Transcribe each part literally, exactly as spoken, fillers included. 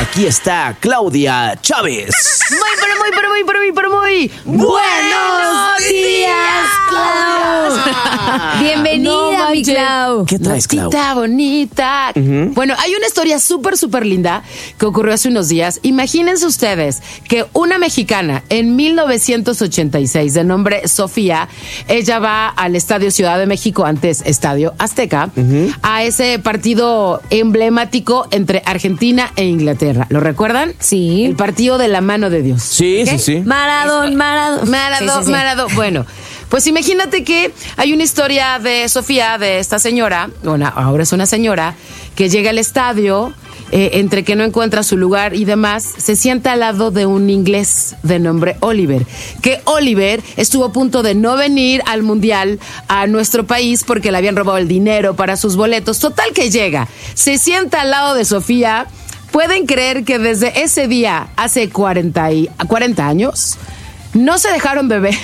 Aquí está Claudia Chávez. Muy, pero muy, pero muy, pero muy, pero muy. ¡Buenos días, Clau! Bienvenida, No mi Clau. ¿Qué traes, Clau? Notita bonita. Uh-huh. Bueno, hay una historia súper, súper linda que ocurrió hace unos días. Imagínense ustedes que una mexicana en mil novecientos ochenta y seis, de nombre Sofía, ella va al Estadio Ciudad de México, antes Estadio Azteca, uh-huh. a ese partido emblemático entre Argentina e Inglaterra. ¿Lo recuerdan? Sí. El partido de la mano de Dios. Sí, ¿Okay? sí, sí. Maradón, Maradón. Maradón, sí, sí, sí. Maradón. Bueno, pues imagínate que hay una historia de Sofía, de esta señora, bueno, ahora es una señora, que llega al estadio, eh, entre que no encuentra su lugar y demás, se sienta al lado de un inglés de nombre Oliver, que Oliver estuvo a punto de no venir al Mundial a nuestro país porque le habían robado el dinero para sus boletos. Total que llega, se sienta al lado de Sofía. ¿Pueden creer que desde ese día, hace cuarenta, y, cuarenta años, no se dejaron beber?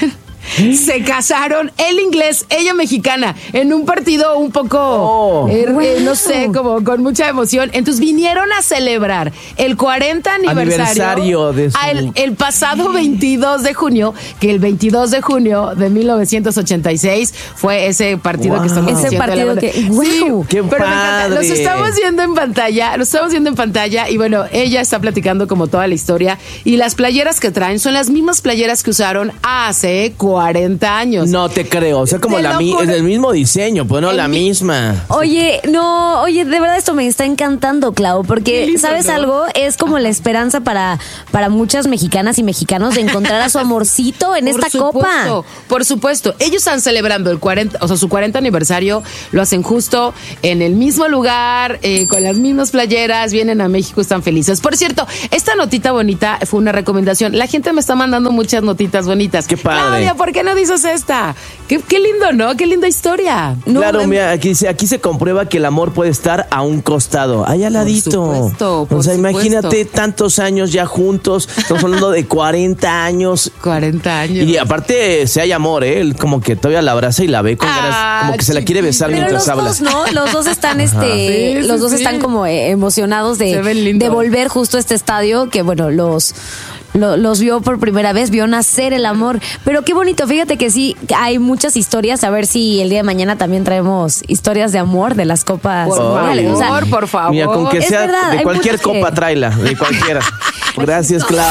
Se casaron, él inglés, ella mexicana, en un partido un poco, oh, eh, wow. eh, no sé, como con mucha emoción. Entonces vinieron a celebrar el cuarenta aniversario, aniversario de su... el, el pasado veintidós de junio, que el veintidós de junio de mil novecientos ochenta y seis fue ese partido wow. que estamos ese haciendo. Ese partido que, wow. Sí, qué pero padre. Me encanta. Los estamos viendo en pantalla, los estamos viendo en pantalla y bueno, ella está platicando como toda la historia y las playeras que traen son las mismas playeras que usaron hace cuarenta años. No te creo, o sea, como la mi, es el mismo diseño, pues no la mi... misma. Oye, no, oye, de verdad esto me está encantando, Clau, porque, lindo, ¿sabes ¿no? algo? Es como la esperanza para, para muchas mexicanas y mexicanos de encontrar a su amorcito en esta supuesto, copa. Por supuesto, ellos están celebrando el cuarenta, o sea, su cuarenta aniversario, lo hacen justo en el mismo lugar, eh, con las mismas playeras, vienen a México, están felices. Por cierto, esta notita bonita fue una recomendación. La gente me está mandando muchas notitas bonitas. Qué padre. Claudia, ¿por qué no dices esta? Qué, qué lindo, ¿no? Qué linda historia. No, claro, me... mira, aquí, aquí se comprueba que el amor puede estar a un costado, allá al ladito. Por supuesto, por o sea, supuesto. Imagínate tantos años ya juntos, estamos hablando de cuarenta años. cuarenta años. Y aparte, si hay amor, ¿eh? Él como que todavía la abraza y la ve con ah, ganas, como que se la quiere besar pero mientras los habla. Dos, ¿no? Los dos están, este, sí, sí, los dos sí. están como eh, emocionados de, de volver justo a este estadio, que bueno, los... Lo, los vio por primera vez, vio nacer el amor. Pero qué bonito, fíjate que sí, hay muchas historias. A ver si el día de mañana también traemos historias de amor de las copas. Por mundiales. favor, o sea, por favor. Mira, con que sea verdad, de cualquier copa, que... tráela, de cualquiera. Gracias, Clau.